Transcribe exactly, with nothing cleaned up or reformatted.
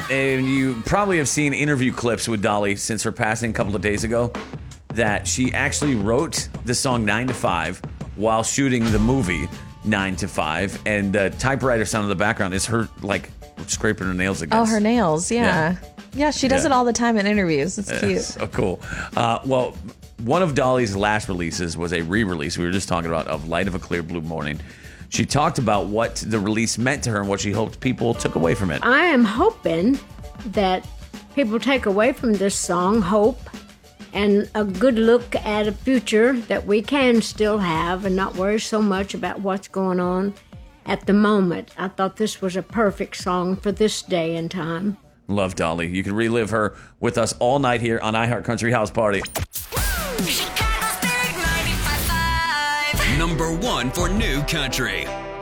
And you probably have seen interview clips with Dolly since her passing a couple of days ago, that she actually wrote the song nine to five while shooting the movie nine to five. And the typewriter sound in the background is her, like, scraping her nails against. Oh, her nails, yeah. Yeah, yeah she does yeah. it all the time in interviews. It's cute. So cool. Uh, well, one of Dolly's last releases was a re-release, we were just talking about, of Light of a Clear Blue Morning. She talked about what the release meant to her and what she hoped people took away from it. I am hoping that people take away from this song hope and a good look at a future that we can still have and not worry so much about what's going on at the moment. I thought this was a perfect song for this day and time. Love Dolly. You can relive her with us all night here on iHeart Country House Party. Number one for new country.